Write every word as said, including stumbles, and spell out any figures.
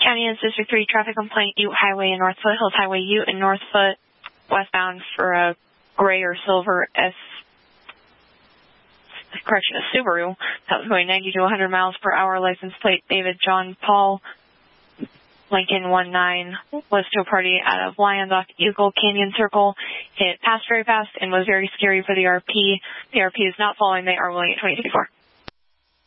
County is District three traffic complaint, Ute Highway and North Foothills Highway, Ute and North Foot, westbound for a gray or silver S, correction, a Subaru. That was going ninety to one hundred miles per hour. License plate David John Paul Lincoln one nine was to a party out of Liondock Eagle Canyon Circle. It passed very fast and was very scary for the R P. The R P is not following. They are willing at twenty fifty-four.